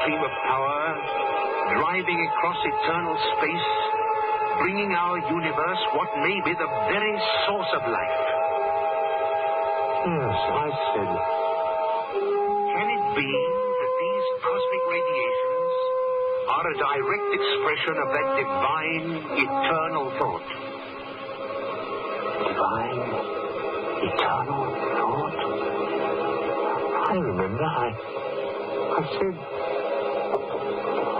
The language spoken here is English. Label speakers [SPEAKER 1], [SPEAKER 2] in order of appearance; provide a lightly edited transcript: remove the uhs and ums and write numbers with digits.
[SPEAKER 1] stream of power, driving across eternal space, bringing our universe what may be the very source of life.
[SPEAKER 2] Yes, I said it.
[SPEAKER 1] Can it be that these cosmic radiations are a direct expression of that divine, eternal thought?
[SPEAKER 2] Divine, eternal thought? I remember, I said